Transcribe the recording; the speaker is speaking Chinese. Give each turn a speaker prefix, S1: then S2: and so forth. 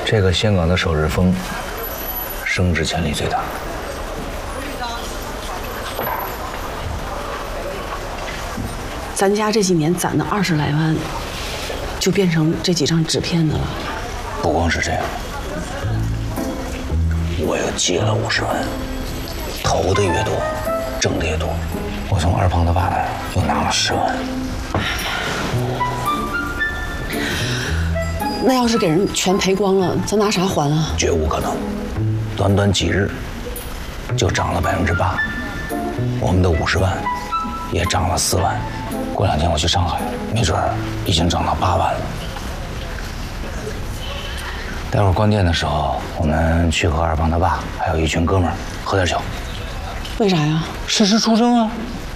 S1: 这个香港的首日风，升值潜力最大。
S2: 咱家这几年攒的20来万，就变成这几张纸片的了。
S1: 不光是这样，我又借了50万，投的越多，挣的越多。我从二胖他爸那又拿了10万。
S2: 那要是给人全赔光了，咱拿啥还啊？
S1: 绝无可能，短短几日就涨了8%，我们的50万也涨了4万。过2天我去上海，没准已经涨到8万了。待会儿关店的时候，我们去和二胖他爸还有一群哥们儿喝点酒。
S2: 为啥呀？
S1: 事实出征啊！